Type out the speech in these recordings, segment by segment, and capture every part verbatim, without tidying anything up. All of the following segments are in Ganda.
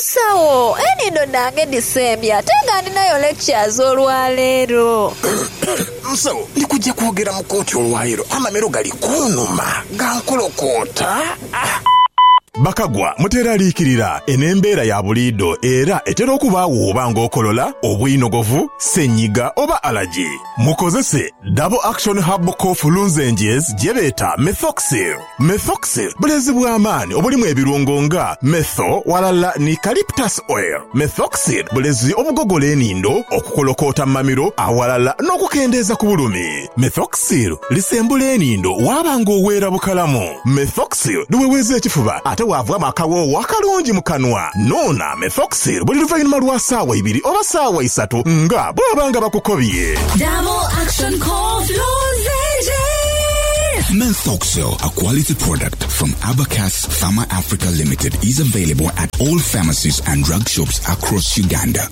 Musawo, enindo nange December. Tenga ndinayo lectures olwaleero. Musawo, ndikujja kwogera mu kooti olwaleero. Amamero gali kunuma. Gankolokota. Bakagwa muteraliikirira enembeera ya buliido era etera okubaawo oba ng'okolola obuyinogovu ssenyiga oba alaji. Mukozese Double Action Herbal Cough Lozenges gye beeta Methoxyl. Methoxyl bulezi bw'amaanyi obulimu ebirungo nga metho walala ni eucalyptus oil. Methoxyl bulezi obugogola enindo okukolokoota mamiro awalala n'okukendeeza ku bulumi. Methoxyl lisembula enindo waba ng'oweera bukalamu. Methoxyl luweweeza ekifuba ate wavaamu akawoowo akalungi mu kanwa. Noona Methoxyl buli luvannyuma lwa ssaawa ibiri oba ssaawa isatu nga bw'aba nga bakukobye. Double Action Cough Lozenges. Methoxyl, a quality product from Abacus Pharma Africa Limited, is available at all pharmacies and drug shops across Uganda.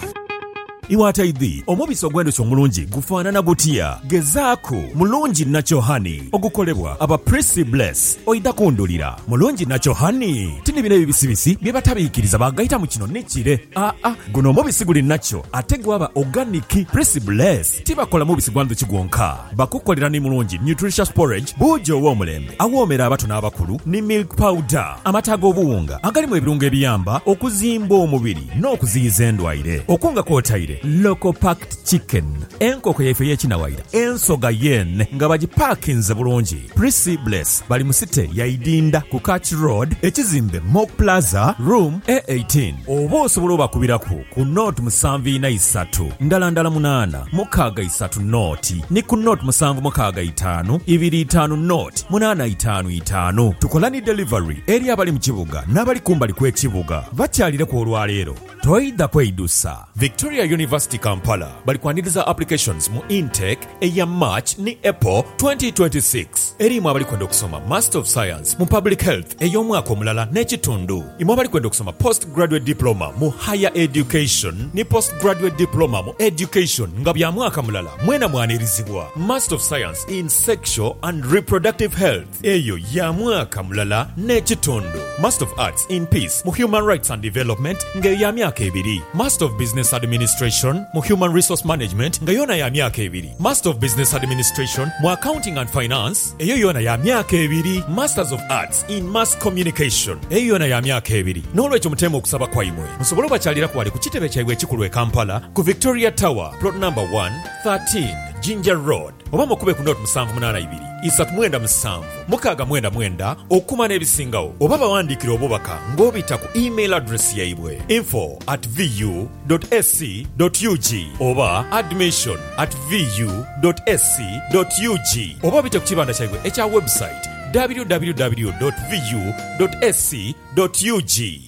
Iwata idhi omubisi ogw'endhuki omulungi gufaanana gutya? Gezaako mulungi Nacho Honey ogukolebwa aba Prissy Bless oyita kundulira. Mulungi Nacho Honey tini bino ebibisibisi bye batabiikiriza bagayita mu kino nekire. Aa ah, guno omubisi guli Nacho ate gwaba organic. Prissy Bless tibakola mubisi gwa ndhuki gwonka, bakukolera ni mulungi nutritious porridge buujo ow'omulembe awoomera abato n'abakulu ni milk powder, amata ag'obuwunga agalimu ebirungo ebiyamba okuzimba omubiri n'okuziyiza endwaire. Okunga kwotaire Local packed chicken, enkoko yaife y'ekinawaira, ensoga yen nga bagipaakinze bulungi. Prissy Bless bali mu site ya Idinda ku Catch Road, ekizimbe Mock Plaza room A eighteen. Oba osobola obakubirako ku note musanvu ina isatu ndala ndala munaana mukaaga isatu nooti ni ku note musanvu mukaaga itaano ibiri itaano note munaana itaano itaano. Tukola ni delivery eri abali mu kibuga n'abali kumbali kw'ekibuga bakyalire ku olwaleero. Toyida kweyidusa. Victoria University Kampala bali kwaniriza applications mu intake eya March ni April twenty twenty-six. Erimu abali kwenda okusoma Master of Science mu Public Health ey'omwaka omulala n'ekitundu. Imu abali kwenda okusoma Postgraduate Diploma mu Higher Education ni Postgraduate Diploma mu Education nga bya mwaka mulala mwena mwanirizibwa. Master of Science in Sexual and Reproductive Health eyo ya mwaka mulala n'ekitundu. Master of Arts in Peace mu Human Rights and Development nga ya myaka ebiri. Master of Business Administration mu Human Resource Management nga yona ya myaka ebiri. Master of Business Administration mu Accounting and Finance eyo yona ya myaka ebiri. Masters of Arts in Mass Communication eyo yona ya myaka ebiri. N'olwekyo mutema okusaba kwaimwe musobole bakyalira ku wali ku kitebe kyabwe ekikulu e Kampala ku Victoria Tower plot number one thirteen Ginger Road oba mukube ku note musanvu munaana ibiri isatu mwenda musanvu mukaaga mwenda mwenda okuma n'ebisingawo oba bawandiikira obubaka ng'obita ku email address yaibwe info at vu dot s c dot u g oba admission at vu dot s c dot u g oba bite ku kibanda kyaibwe ekya website w w w dot vu dot s c dot u g.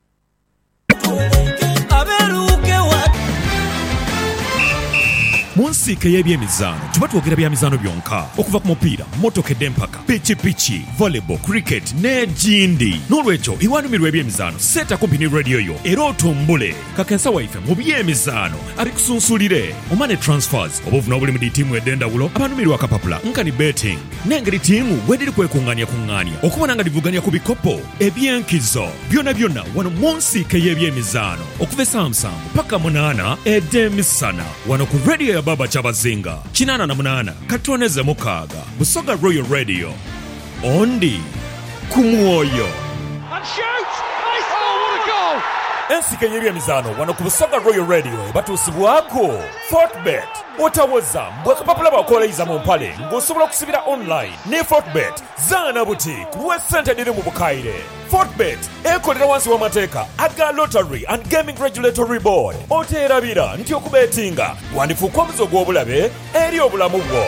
Munsiike y'ebyemizaano tuba twogera bya mizaano byonka okuva ku mupiira motoka eddempaka pikipiki volleyball cricket n'egindi. N'olwekyo iwanumirwa ebyemizaano seeta kumpi ne radio yo era otumbule kakensa waife mu byemizaano abikusunsulire omane transfers oba ovuna obuli mu diitiimu eddendawulo abanumirwa akapapula nkani betting n'engeri tiimu wediri kwekuŋŋaanya kuŋŋaanya okubona nga livuganya ku bikopo ebyenkizo byonna byonna wano munsiike y'ebyemizaano okuva essaawa musanvu paka munaana eddemisana wano ku radio ya Baba Chabazinga kinana na munana katoneze mukaaga Busoga Royal Radio ondi kumwoyo and shoot. Nice. Oh, what a goal. Ensike y'ebyemizaano wano ku Busoga Royal Radio batuusibwako Fortbet otawoza bwakapapula bakoleiza mu mpale ng'osobola okusibira online ne Fortbet zaana buti kuwa ssente diri mu bukaire. Fortbet ekolera wansi w'amateeka aga Lottery and Gaming Regulatory Board. Oteerabira nti okubeetinga wandifuuka omuzo gw'obulabe eri obulamu bwo.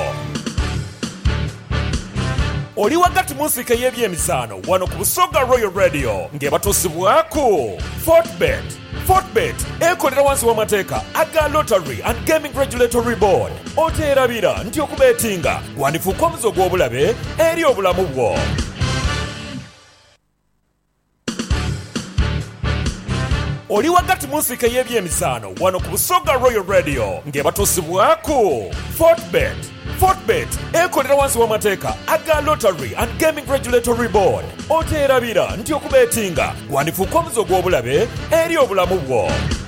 Oli wagati munsiike y'ebyemizaano wano ku Busoga Royal Radio ng'ebatuusibwako Fortbet. Fortbet ekolera wansi w'amateeka aga Lottery and Gaming Regulatory Board. Oteerabira nti okubeetinga wandifuuka omuzo gw'obulabe eri obulamu bwo. oli wagati mu nsika y'ebyemisaano wano ku Busoga Royal Radio ng'ebatuusibwako Fortbet. Fortbet ekolera wansi w'amateeka aga Lottery and Gaming Regulatory Board. Oteerabira nti okubeetinga gwandifuuka omuzo gw'obulabe eri obulamu bwo.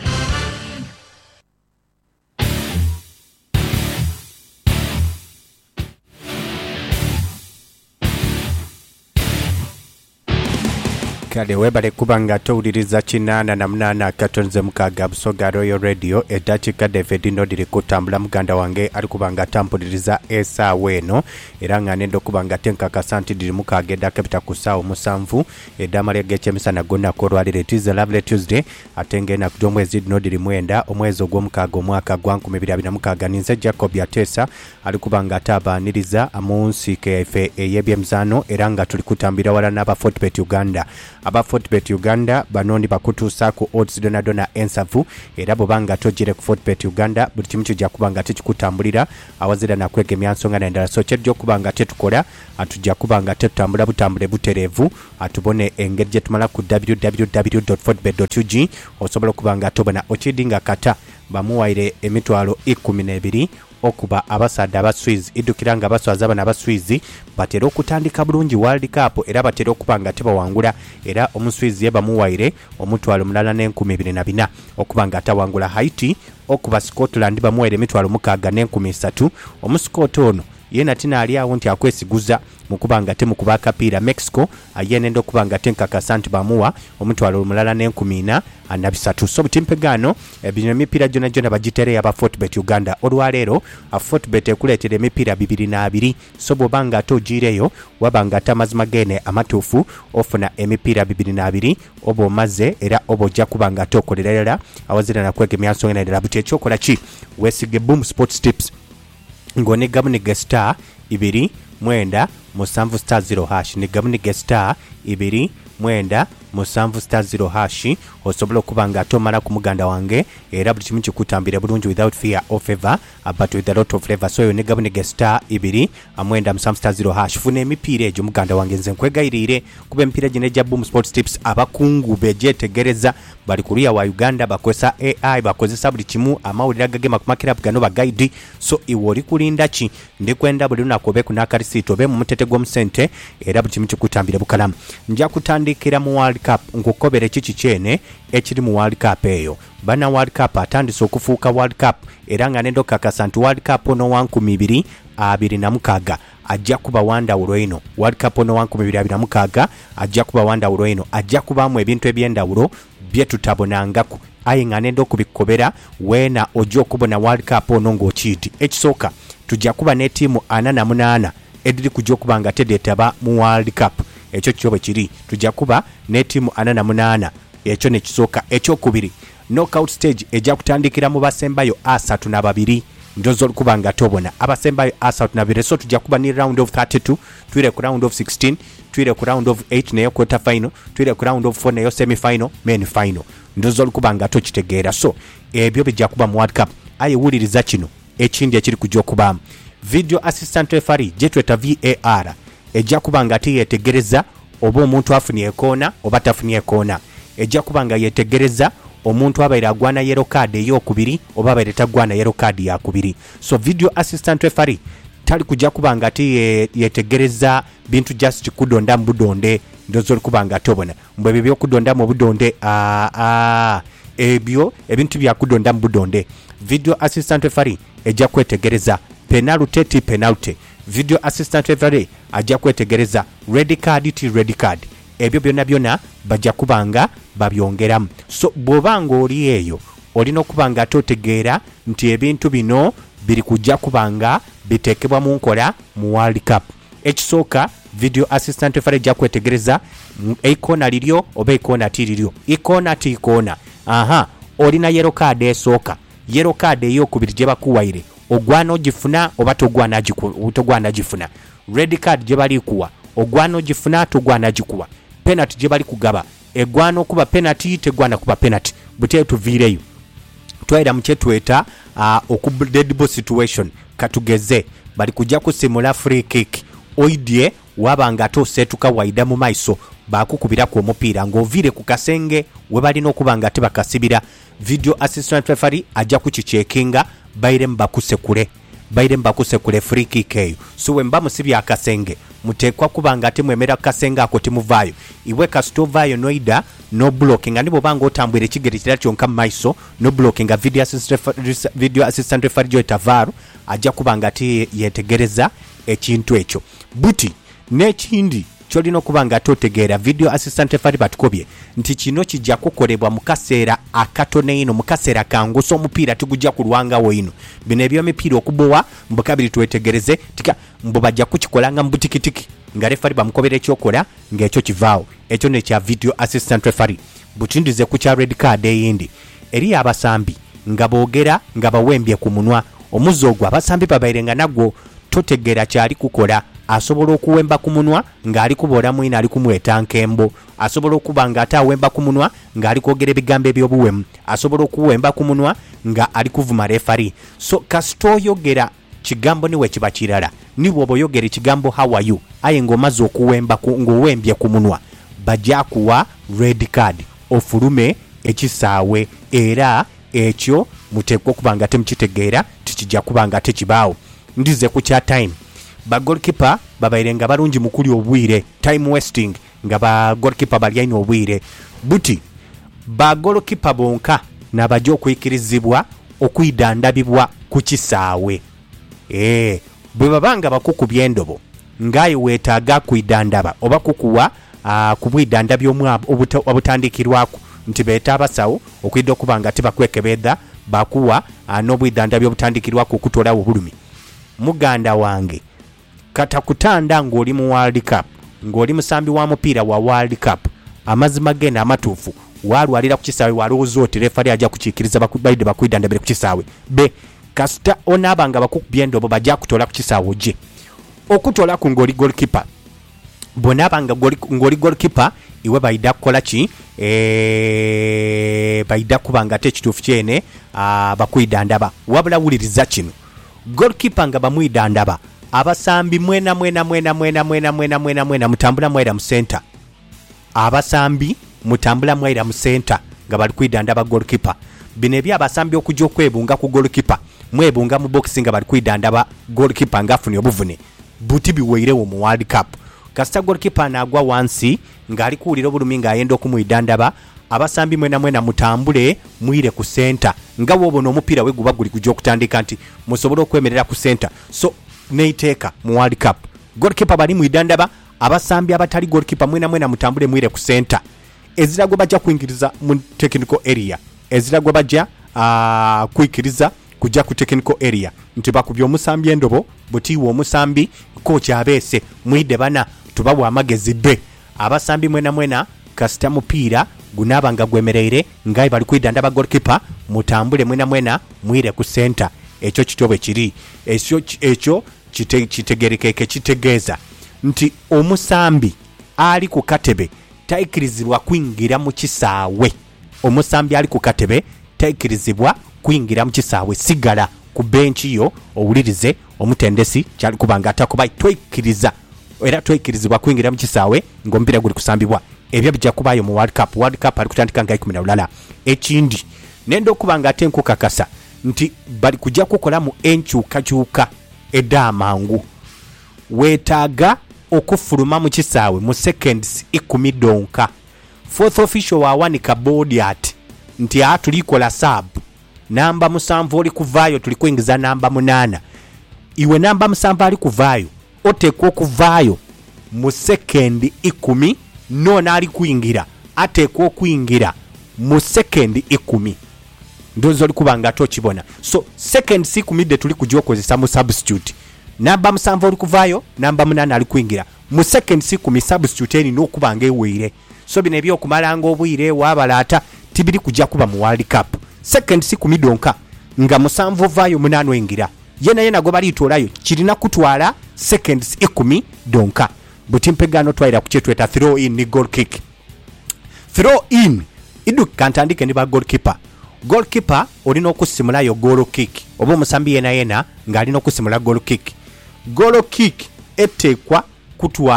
Kale webale kubanga towuliriza kinana na munana katonze mukaga Busoga Royal Radio eddakiika David Nodiri kutambula muganda wange ali kubanga tampuliriza esaawa eno era nga nendo kubanga tenkakasa nti diri mukaga eddaka ebita ku ssaawa musanvu eddamala g'ekyemisana gonna kolwalira it is a lovely Tuesday ate ng'ennaku gy'omwezi Nodiri mwenda omwezi ogw'omukaaga omwaka gwa nkumi bbiri abiri na mukaaga ninze Jacob Yateesa ali kubanga atabaaniriza mu nsiike yaffe ey'ebyemizaano era nga tuli kutambira wala n'aba Fortbet Uganda. Aba Fortbet Uganda banondi bakutuusa ku odds dona dona ensavu era bobanga tojire ku Fortbet Uganda buli kimu kijja kubanga tekikutambulira awazira na kwegemya nsonga n'endala so kyejjo kubanga tetukola atujja kubanga tetutambula butambule buterevu atubone engeri gye tumala ku w w w dot fortbet dot u g osobola kubanga tobona okidinga kata bamuwaire emitwalo ikumi n'ebiri okuba abasadde abaswizi idukiranga baswaza bana abaswizi batera okutandika bulungi World Cup era batera okubanga tebawangula era omuswizi yebamuwaire omutwalo mulala n'enkumi ibiri na bina okubanga atawangula Haiti okuba Scotland bamuwaire emitwalo mukaaga n'enkumi esatu omusikoti ono yena tina ali awo nti akwesiguza mukubanga temu kuba kapiira Mexico ayenendo kubanga tenkakasa nti bamuwa omutwalo mulala n'enkumi ina na bisatu so butimpegano ebino emipiira gyonna gyonna bagiterera aba Fortbet Uganda olwaleero a Fortbet ekuleetera emipiira bibiri na abiri so bwobanga togireyo wabanga tamazima gene amatuufu ofuna emipiira bibiri na abiri oba omaze era oba ojja kubanga tokolerera awazira na kwegemya nsonga n'endala buti ekyokola ki weesige Boom Sports Tips ngone gamunige star ibiri mwenda musanvu star zero hash ni gamunige star ibiri mwenda musanvu star zero hash osobola okubanga atomala ku muganda wange era buli kimu kikutambira bulungi without fear or favor but with a lot of flavor so ne gabunige star ibiri amwenda musanvu star zero hash funa emipiira egyo muganda wange nze nkwegayirire kuba emipiira gine gya Boom Sports Tips abakungu bejetegereza bali kulia wa Uganda bakozesa A I bakozesa buli kimu amawulira gagema ku makira gano ba guide so iwoli kulinda ki ndikwenda buli nakobe kunaka receipt obe mu mutete gwo musente era buli kimu kikutambira bukalamu nja kutandikira mu World Cup nkukobere kiki kyene ekiri mu World Cup eyo bana World Cup atandise okufuuka World Cup era nga nendo kakasa nti World Cup ono wankumi ibiri abiri na mukaaga ajja kuba wanda uloino World Cup ono wankumi ibiri abiri na mukaaga ajja kuba wanda uloino ajja kubamu ebintu ebyendawulo bye tutabonangaku aye nga nendo kubikobera wena ojja okubona World Cup ono ng'okiyiti ekisooka tujja kuba ne ttiimu ana na munaana ediri kujja okubanga tedeetaba mu World Cup ekyo kyobe kiri tujja kuba ne ttiimu ana na munaana ekyo ne kisooka ekyokubiri knockout stage ejja kutandikira mu basembayo asatu na babiri ndozo kubanga tobona abasembayo asatu na babiri so tujja kuba ni round of thirty-two twire ku round of sixteen twire ku round of eight neyo quarter final twire ku round of four neyo semi final main final ndozo kubanga to kitegeera so ebyo bijja kuba mu World Cup aye wuliriza kino ekindi ekiri kujja okubamu video assistant referee jetweta V A R ejja kubanga ati yetegereza oba omuntu afunye ekoona oba tafunye ekoona ejja kubanga yetegereza omuntu abaira agwana yellow card ey'okubiri oba abaira tagwana yellow card ya kubiri so video assistant referee tali kujja kubanga ati yetegereza bintu just kudonda mbudonde ndozo kubanga tobona mbwe bibyo kudonda mu budonde a a ebyo ebintu bya kudonda mbudonde video assistant referee ejja kwetegereza penalty ti penalty video assistant referee ajja kwetegereza red card ti red card ebyo byonna byonna bajja kubanga babyongeramu so bwobanga oli eyo olina okubanga totegeera nti ebintu bino biri kujja kubanga bitekebwa mu nkola mu World Cup ekisooka video assistant referee ajja kwetegereza eikona liryo oba eikona ti liryo ikona ti ikona aha olina yellow card esooka yellow card ey'okubiri gye bakuwaire ogwana ogifuna oba togwana togwana gifuna red card gye bali kuwa ogwana ogifuna togwana gikuwa penalty gye bali kugaba egwana okuba penalty tegwana kuba penalty butye tuvireyo twaira mu kyetweta uh, oku dead ball situation katugeze bali kujja kusimula free kick oidye wabanga to setuka waida mu maiso bakukubira ku omupiira ng'ovire ku kasenge we balina okuba nga tebakasibira. Video assistant referee ajja kukicekinga bayire mbakusekule bayire mbakusekule free kick eyo. So we mba musibya akasenge muteekwa kuba nga temwemera kasenge ako timuvaayo iwe kastovaayo noida no blocking andi bobanga otambwire ekigere kirala kyonka maiso no blocking a video assistant referee, video assistant referee Joy Tavaru ajja kuba nga ati yetegereza ekintu ekyo. Buti n'ekindi kyolina okuba nga totegeera video assistant referee batukobye nti kino kijja kukolebwa mu kaseera akatono ino mu kaseera kangusa omupiira tugujja kulwangawo ino. Bino eby'omupiira okubowa mbukabiri twetegereze tika mbo bajja kukikolanga mu butikitiki nga referee bamukobera ekyokola ng'ekyo kivaawo. Ekyo ne kya video assistant referee. Butindize ku kya red card eyindi eri abasambi nga boogera nga bawembye ku munwa omuzzo ogwo abasambi babayirenga nagwo totegeera kyali kukola. Asobola okuwemba ku munwa ng'ali kubola mwina ali kumweta nkembo. Asobola okuba nga ate awemba ku munwa ng'ali kwogera ebigambo eby'obuwemu. Asobola okuwemba ku munwa nga ali kuvuma refari. So kasita oyogera kigambo niwe kiba kirala niwe oba oyogera ekigambo how are you aye ng'omaze okuwemba ng'owembye ku munwa bajja kuwa red card ofulume ekisaawe era ekyo muteekwa okuba nga temukitegeera tikijja kuba nga tekibaawo. Ndize ku kya time ba goalkeeper babayirenga balungi mukuli obwire time wasting nga ba goalkeeper balyaino obwire. Buti ba goalkeeper bonka nabajja okuyikirizibwa okwidandabibwa ku kisaawe. Eh bwe babanga bakukubye endobo ngaye weetaaga kuidandaba oba kukuwa uh, kubwidandabyo omwabo obutandikirwako nti beeta abasawo okwidda okuba nga tebakwekebedda bakuwa uh, n'obwidandabyo obutandikirwako okutola obulumi. Muganda wange kata kutanda ng'oli mu World Cup ng'oli musambi wa mupiira wa World Cup amazima gena amatuufu walwalira ku kisaawe walowooza oti refari ajja kukiikiriza bakubaide bakwidandabire ku kisaawe be kasita onaabanga bakukubye endobo bajja kutola ku kisaawe gye okutola ku ng'oli goalkeeper bonaabanga ng'oli goalkeeper iwe baida kukola ki e, baida kuba nga ate ekituufu kyene bakwidandaba wabula wuliriza kino goalkeeper nga bamwidandaba abasambi mwena mwena mwena mwena mwena mwena mwena mwena mutambula mwera mu center abasambi mutambula mwera mu center nga bali kwidandaba goalkeeper. Bino ebya abasambi okujja okwebunga ku goalkeeper mwebunga mu boxing nga bali kwidandaba goalkeeper nga afune obuvune buti biweirewo mu World Cup. Kasita goalkeeper naagwa wansi nga ali kuwulira obulumi nga ayenda okumwidandaba abasambi mwena mwena mutambule mwire ku center nga wobona omupiira we guba guli kujja okutandika nti musobole okwemerera ku center. So neiteeka mu World Cup goalkeeper bali mwidandaba abasambi abatali goalkeeper mwena mwena mutambule mwire ku center. Eziragwe bajja kuingiriza mu technical area eziragwe bajja uh, kuikiriza kujja ku technical area nti bakubye omusambi endobo butiiwa omusambi ko kyabeese mwide bana tubabwa amagezi be abasambi mwena mwena kasita mupiira gunaabanga gwemereire ngaye bali kwidandaba goalkeeper mutambule mwena mwena mwire ku center. Ekyo kitobe kiri ekyo ekyo kitegerekeke kitegeeza nti omusambi ali ku katebe taikirizibwa kwingira mu kisaawe. Omusambi ali ku katebe taikirizibwa kwingira mu kisaawe sigala ku benchi yo owulirize omutendesi kyali kubanga atakuba twikiriza era twikirizibwa kwingira mu kisaawe ng'omupiira guli kusambibwa. Ebyo bijja kubayo mu World Cup. World Cup ali kutandika nga ikumi na lulala. Ekindi nendo okubanga ate nkukakasa nti bali kujja kukola mu enkyukakyuka eddamangu weetaaga okufuluma mu kisaawe mu seconds ikumi donka. Fourth official wawanika board ati nti atulikola sub namba musanvu oli kuvaayo tuli kuingiza namba munana iwe namba musanvu ali kuvaayo oteekwa okuvaayo mu sekendi ikumi nona ali kuingira ateekwa okuyingira mu sekendi ikumi ndozo oli kubanga tokibona. So seconds ikumi de tuli kujja okozesa mu substitute namba musanvu oli kuvaayo namba munana ali kuingira mu seconds ikumi substitute eni n'okubanga eweire. So bino ebyokumalanga obwire wabalaata tibiri kujja kuba mu World Cup. Seconds ikumi donka nga musanvu vaayo munana oyingira yena yena gwe baliitoolayo kirina kutwala seconds ikumi donka. Butimpegano twaira ku kyetweta throw in ni goal kick. Throw in idu kantandike ni ba goalkeeper. Goalkeeper olina okusimulayo goal kick oba omusambi yena yena nga alina okusimula goal kick. Goal kick eteekwa kutwala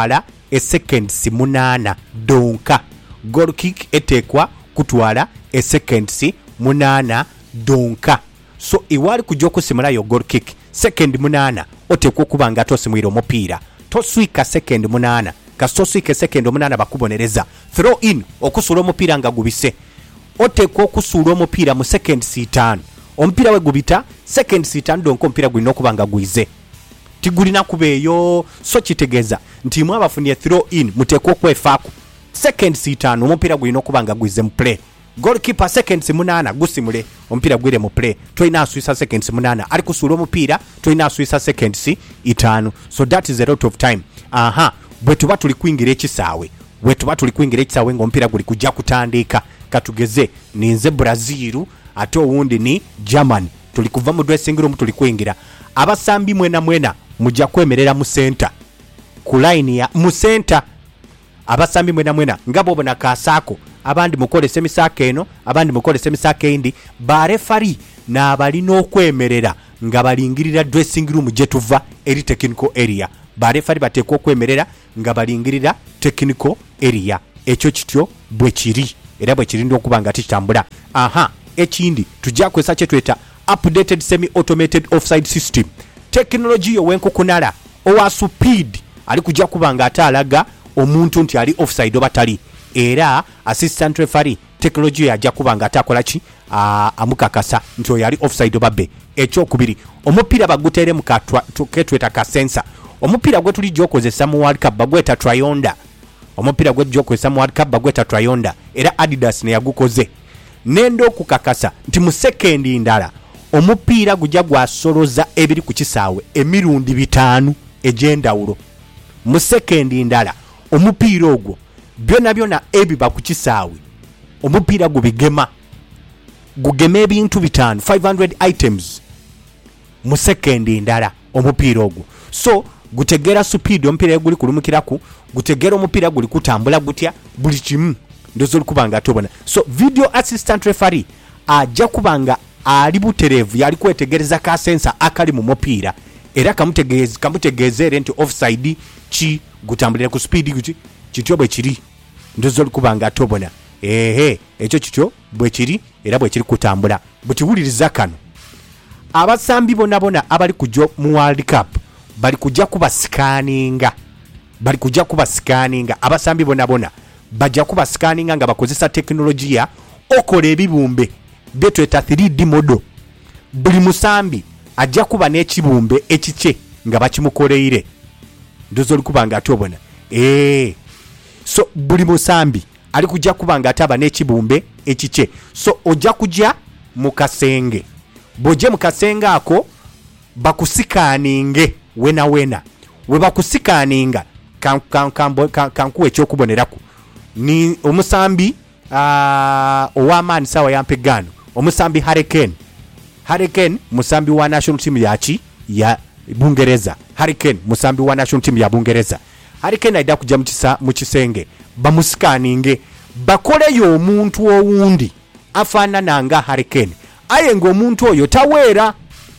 e seconds munana donka. Goal kick etekwa kutwala e seconds munana donka. So iwali kujja okusimula yo goal kick second munana otekwa okuba nga tosimwira omupiira toswika second munana kasitoswike second munana bakubonereza throw in okusula omupiira nga gubise otekwa okusuula omupiira mu seconds itaano omupiira we gubita seconds itaano donko omupiira gulina okuba nga gwize tigulina kubeeyo. So kitegeeza nti mwe abafunye throw in mutekwa okwefaako seconds itaano omupiira gulina okuba nga gwize mu play. Goalkeeper seconds munana gusimule omupiira gwire mu play toina aswisa seconds munana ali kusuula omupiira toina aswisa seconds itaano. So that is a lot of time. Aha bwe tuba tuli kwingira ekisaawe bwe tuba tuli kwingira ekisaawe ng'omupiira guli kujja kutandika katugeze ninze Brazil ate owundi ni Germany tuli kuva mu dressing room tuli kwingira abasambi mwena mwena mujja kwemerera mu center ku line ya mu center abasambi mwena mwena ngabo bona kasaako abandi mukole semisaka eno abandi mukole semisaka endi barefari na balina okwemerera nga balingirira dressing room jetuva eri technical area barefari batekwa okwemerera nga balingirira technical area ekyo kityo bwe kiri era bwe kiri ndokuba nga kitambula. Aha ekindi tujja kwesa kye tweta updated semi automated offside system technology yo wenkukunala owa speed ali kujja kuba nga atalaga omuntu nti ali offside obatali era assistant referee technology yajja kuba nga atakola ki amukakasa nti oyo ali offside obabbe. Ekyokubiri omupiira bagutere mu ketweta ka sensor omupiira gwe tuli gyokozesa mu World Cup bagweta Trionda omupiira gwe gyokozesa mu World Cup bagweta Trionda era Adidas ne yagukoze nendo okukakasa nti mu sekendi ndala omupiira gujja gwasoloza ebiri ku kisaawe emirundi bitaano egyendawulo mu sekendi ndala omupiira ogwo byona byona ebiba ku kisaawe omupiira gubigema gugema ebintu bitaano five hundred items mu sekendi ndala omupiira ogwo. So gutegera speed omupiira guli kulumukiraku gutegera omupiira guli kutambula gutya buli kimu ndozo kubanga tobona. So video assistant referee ajja kubanga ali buterevu yali kwetegereza ka sensor akali mu mupiira era kamutegeeza kamutegeezere nti offside chi gutambulira ku speed guti kityo bwe kiri ndozo kubanga tobona. Ehe ekyo kityo bwe kiri era bwe kiri kutambula butiwuliriza kano abasambi bona bona abali kujo mu World Cup bali kujja kuba scanninga bali kujja kuba scanninga abasambi bona bona bajja kuba scanninga nga bakozesa teknolojia okola ebibumbe betweta three D model buli musambi ajja kuba n'ekibumbe ekiche nga bakimukoleire ndozo kubanga atobona. Eh so buli musambi ali kujja kubanga ataba n'ekibumbe ekiche. So ojja kujja mu kasenge boje mu kasenge ako bakusikaninge wena wena we bakusikaninga kan kan kan kan, kan kuwe kyokuboneraku ni omusambi uh, owamani sawa yampegano omusambi Hurricane Hurricane musambi wa national team yachi ya Bungereza Hurricane musambi wa national team ya Bungereza Hurricane aida kujja mu kisenge bamusikaninge bakoleyo omuntu owundi afaanana nga Hurricane aye ngo omuntu oyo taweera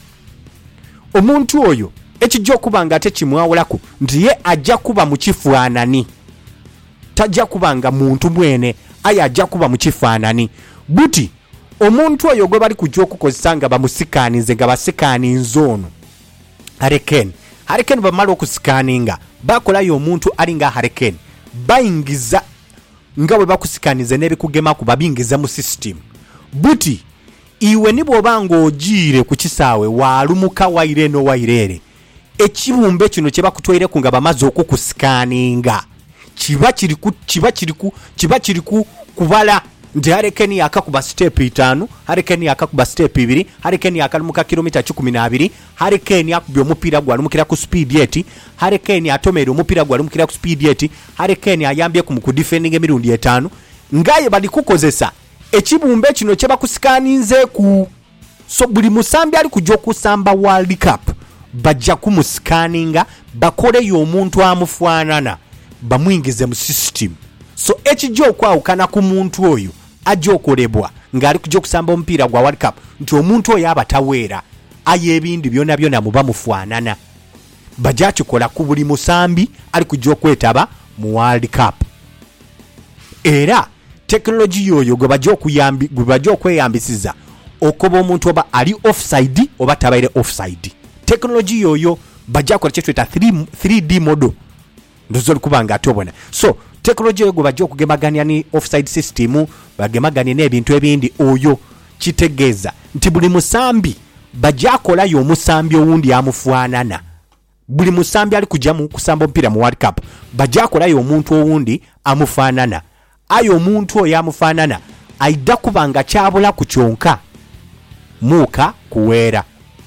omuntu oyo ekijja okuba nga ate kimwawulako nti ye ajja kuba mu kifaanani tajja kuba nga muntu mwene aye ajja kuba mu kifaanani buti omuntu oyo gwe bali kujja okukozesa nga bamusikanize nga basikaaninze ono Hurricane Hurricane bamala okusikaaninga bakolayo omuntu ali nga Hurricane bayingiza nga bwe bakusikanize n'ebikugema ku babingiza mu system buti iwe nibobanga ojiire ku kisaawe walumuka waire no wairere ekibumbe kino kye bakutwire ku nga bamaze okukusikaninga kiba kiri ku kiba kiri ku kiba kiri ku kubala nti Hurricane yakakuba step itaano Hurricane yakakuba step ibiri Hurricane yakalumuka kilomita kumi na abiri Hurricane yakubye omupiira gwalumukira ku speed yeti Hurricane atomera omupiira gwalumukira ku speed yeti Hurricane ayambye ku mukudefending emirundi etaano ngaye bali kukozesa ekibumbe kino kye bakusikaninze ku. So buli musambi ali kujja okusamba World Cup bajja kumusikaninga bakoleyo omuntu amufaanana bamwingize mu system. So ekijja okwawukana ku muntu oyo ajja okolebwa ng'ali kujja okusamba omupiira gwa World Cup nti omuntu oyo abataweera aye ebindi byonna byonna muba mufaanana bajja kikola ku buli musambi ali kujja okwetaba mu World Cup. Era technology yoyo gwe bajja okuyambi gwe bajja okweyambisiza okuba omuntu oba ali offside oba tabaire offside. Technology yoyo bajja kola kyetu eta three D model ndozo kubanga atobona. So technology yoyo gwe bajja okugemaganya ni offside system bagemaganya n'ebintu ebindi oyo kitegeeza nti buli musambi bajja kola yo musambi owundi amufaanana. Buli musambi ali kujamu kusamba mpira mu World Cup bajja kola yo omuntu owundi amufaanana. Ayo omuntu oyo amufaanana aida kubanga kyabula ku kyonka muka kuweera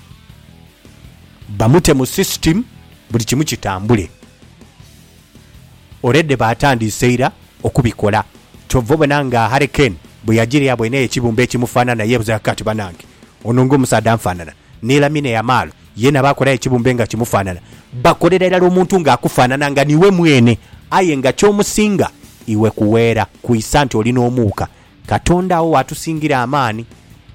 bamute mu system buli kimu kitambule. Already batandiseera okubikola. Kyova bonanga Hurricane bwe yagiri yabwe ne ekibumbe ekimufaanana yebuza kati banange onongo musada mfaanana nela mine ya malo yena bakola ekibumbe nga kimufaanana bakolera ddala omuntu nga akufaanana nga niwe mwene aye nga kyomusinga iwe kuweera kuisa nti olina omuuka. Katonda awo watusingira amaani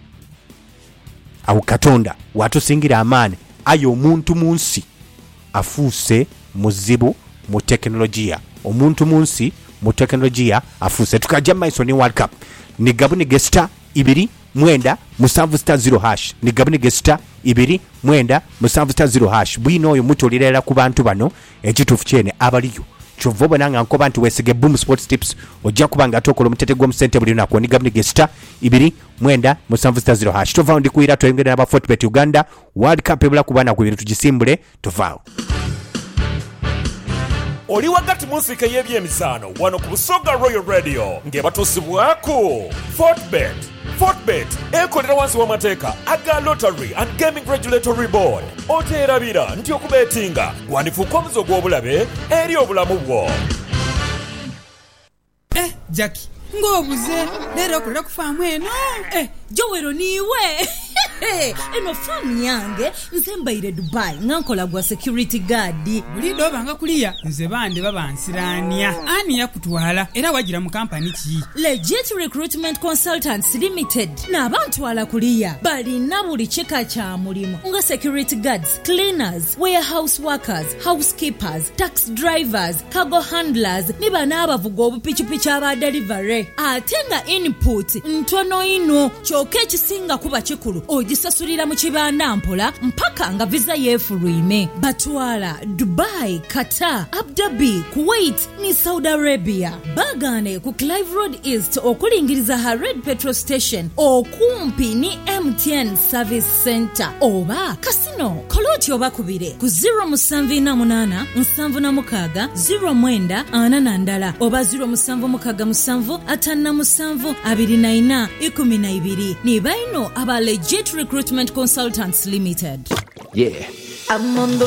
awo Katonda watusingira amaani ayo omuntu munsi afuuse muzibu mu teknolojiya. Omuntu munsi mu teknolojiya afuuse. Tukajja maiso ni World Cup ni gabuni gesta ibiri mwenda musanvu star zero hash ni gabuni gesta ibiri mwenda musanvu star zero hash bwino oyo mutolirera ku bantu bano ekitufu kyene abaliyo. Chovobo nanga nkoba nti wesige Boom Sports Tips ojja kubanga tokola mutete gwo musente buli nako ni gabuni gesta ibiri mwenda musanvu star zero hash tovao ndi kuira twengera aba Fortbet Uganda World Cup ebula kubana ku bintu tugisimbule tovao. Oli wakati musika y'ebyemisaano wano ku Busoga Royal Radio ng'ebatusibwako Fortbet. Fortbet ekolera wansi w'amateeka aga Lottery and Gaming Regulatory Board. Oteerabira nti okubetinga wandifuuka omuze gw'obulabe eri obulamu bwo. Eh, Jackie, ng'obuze leero okulira ku faamu eno. Eh, Jowero niiwe. Eno faamu yange nze mbaire Dubai ngankola gwa security guard. Bulido obanga kuliya nze bande babansiraania ani yakutwala era wagira mu kampani ki? Legit Recruitment Consultants Limited n'abantwala kuliya balina buli kika kya mulimu nga security guards, cleaners, warehouse workers, housekeepers, tax drivers, cargo handlers ne bana abavuga obupichipichi aba delivery. Ate nga input ntono ino kyoke kisinga kuba kikulu ogisasulira mu kibanda mpola mpaka nga visa yeefulwime. Batwala Dubai, Qatar, Abu Dhabi, Kuwait ni Saudi Arabia. Bagane ku Clive Road East okulingiriza Hared Petrol Station okumpi ni M T N Service Center oba Casino koloti oba kubire ku zero seven eight eight seven six zero mwenda ana nandala oba zero seven six seven atana seven abiri na ina ikumi na ibiri ni baino aba Legit Recruitment Consultants Limited. Yeah. I'm on the